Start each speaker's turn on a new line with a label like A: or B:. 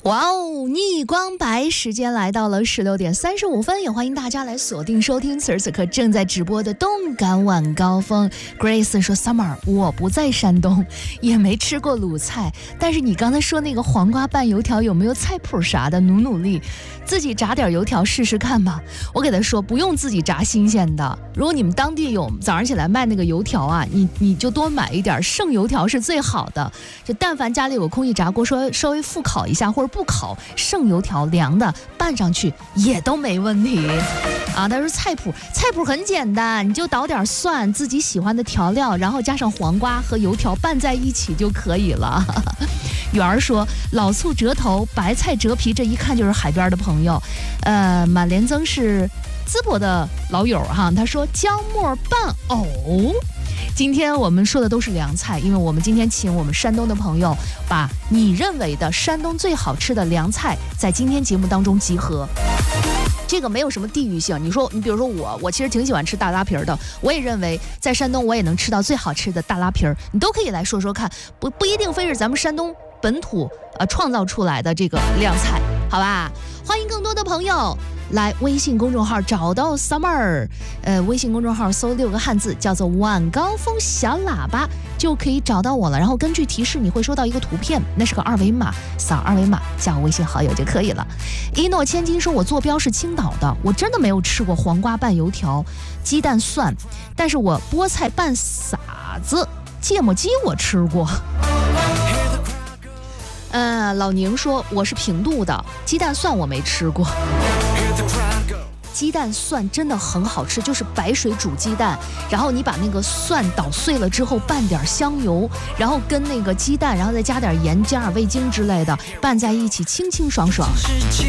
A: 哇哦，逆光白，时间来到了16:35，也欢迎大家来锁定收听此时此刻正在直播的动感晚高峰。 Grace 说 Summer 我不在山东，也没吃过鲁菜，但是你刚才说那个黄瓜拌油条有没有菜谱啥的，努力自己炸点油条试试看吧。我给他说不用自己炸新鲜的，如果你们当地有早上起来卖那个油条啊，你就多买一点，剩油条是最好的。就但凡家里有空气炸锅，说稍微复烤一下或者不烤，剩油条凉的拌上去也都没问题啊。他说菜谱很简单，你就捣点蒜，自己喜欢的调料，然后加上黄瓜和油条拌在一起就可以了。圆儿说老醋折头，白菜折皮，这一看就是海边的朋友。满连增是淄博的老友哈，他说姜末拌藕。今天我们说的都是凉菜，因为我们今天请我们山东的朋友把你认为的山东最好吃的凉菜在今天节目当中集合。这个没有什么地域性，你比如说我其实挺喜欢吃大拉皮的，我也认为在山东我也能吃到最好吃的大拉皮，你都可以来说说看，不一定非是咱们山东本土创造出来的这个凉菜，好吧？欢迎更多的朋友来微信公众号找到 Summer， 微信公众号搜6个汉字叫做晚高峰小喇叭就可以找到我了，然后根据提示你会收到一个图片，那是个二维码，扫二维码加我微信好友就可以了。一诺千金说我坐标是青岛的，我真的没有吃过黄瓜拌油条鸡蛋蒜，但是我菠菜拌撒子芥末鸡我吃过。老宁说我是平度的，鸡蛋蒜我没吃过。鸡蛋蒜真的很好吃，就是白水煮鸡蛋，然后你把那个蒜捣碎了之后拌点香油，然后跟那个鸡蛋，然后再加点盐加点味精之类的拌在一起，清清爽爽。